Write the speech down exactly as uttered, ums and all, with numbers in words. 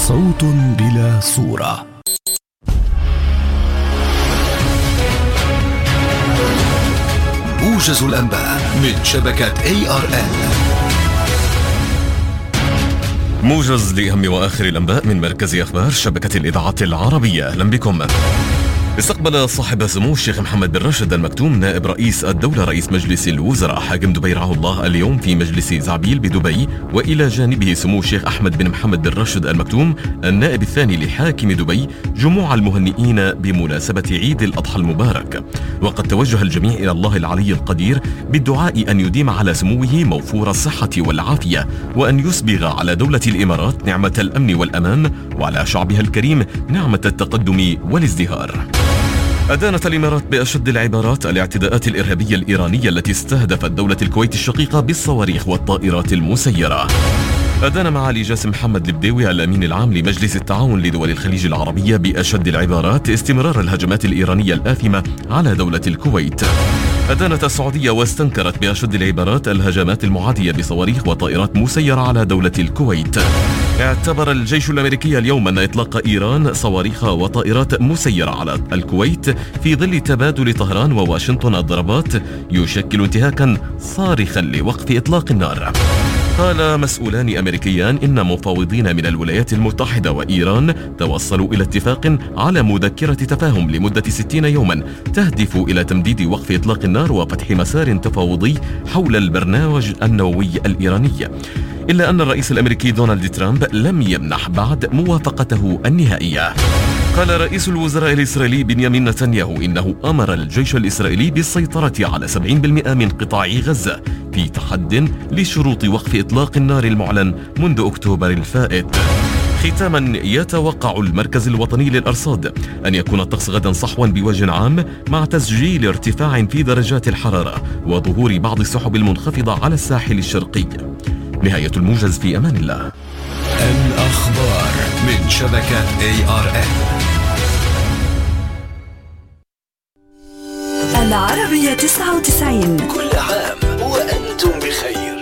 صوت بلا صورة. موجز الأنباء من شبكة إيه آر إل. موجز لأهم وآخر الأنباء من مركز أخبار شبكة الإذاعات العربية. أهلا بكم. استقبل صاحب سمو الشيخ محمد بن راشد المكتوم نائب رئيس الدولة رئيس مجلس الوزراء حاكم دبي رعاه الله اليوم في مجلس زعبيل بدبي، وإلى جانبه سمو الشيخ أحمد بن محمد بن راشد المكتوم النائب الثاني لحاكم دبي جموع المهنئين بمناسبة عيد الأضحى المبارك. وقد توجه الجميع إلى الله العلي القدير بالدعاء أن يديم على سموه موفور الصحة والعافية، وأن يسبغ على دولة الإمارات نعمة الأمن والأمان، وعلى شعبها الكريم نعمة التقدم والازدهار. أدانت الإمارات بأشد العبارات الاعتداءات الإرهابية الإيرانية التي استهدفت دولة الكويت الشقيقة بالصواريخ والطائرات المسيرة. أدان معالي جاسم محمد البديوي الأمين العام لمجلس التعاون لدول الخليج العربية بأشد العبارات استمرار الهجمات الإيرانية الآثمة على دولة الكويت. أدانت السعودية واستنكرت بأشد العبارات الهجمات المعادية بصواريخ وطائرات مسيرة على دولة الكويت. اعتبر الجيش الأمريكي اليوم أن إطلاق إيران صواريخ وطائرات مسيرة على الكويت في ظل تبادل طهران وواشنطن الضربات يشكل انتهاكا صارخا لوقف إطلاق النار. قال مسؤولان أمريكيان إن مفاوضين من الولايات المتحدة وإيران توصلوا إلى اتفاق على مذكرة تفاهم لمدة ستين يوما تهدف إلى تمديد وقف إطلاق النار وفتح مسار تفاوضي حول البرنامج النووي الإيراني، إلا أن الرئيس الأمريكي دونالد ترامب لم يمنح بعد موافقته النهائية. قال رئيس الوزراء الإسرائيلي بنيامين نتنياهو إنه أمر الجيش الإسرائيلي بالسيطرة على سبعين بالمئة من قطاع غزة في تحد لشروط وقف إطلاق النار المعلن منذ أكتوبر الفائت. ختاما، يتوقع المركز الوطني للأرصاد أن يكون الطقس غدا صحوا بوجه عام مع تسجيل ارتفاع في درجات الحرارة وظهور بعض السحب المنخفضة على الساحل الشرقي. نهاية الموجز، في أمان الله. الأخبار من شبكة إيه آر إل. العربية تسعة وتسعين، كل عام وأنتم بخير.